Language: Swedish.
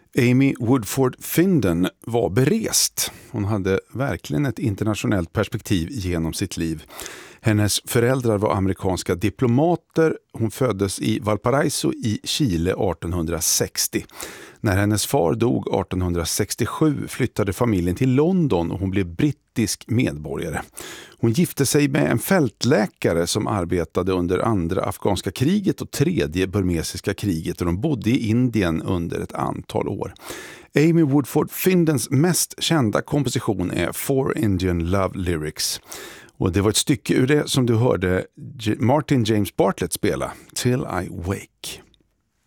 Amy Woodford Finden var berest. Hon hade verkligen ett internationellt perspektiv genom sitt liv. Hennes föräldrar var amerikanska diplomater. Hon föddes i Valparaiso i Chile 1860. När hennes far dog 1867 flyttade familjen till London och hon blev brittisk medborgare. Hon gifte sig med en fältläkare som arbetade under andra afghanska kriget och tredje burmesiska kriget och de bodde i Indien under ett antal år. Amy Woodford Findens mest kända komposition är Four Indian Love Lyrics. Och det var ett stycke ur det som du hörde Martin James Bartlett spela, Till I Wake.